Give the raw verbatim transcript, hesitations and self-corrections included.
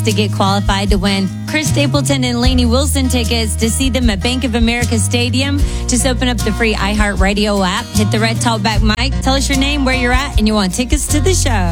to get qualified to win Chris Stapleton and Lainey Wilson tickets to see them at Bank of America Stadium. Just open up the free iHeartRadio app, hit the red talkback mic, tell us your name, where you're at, and you want tickets to the show.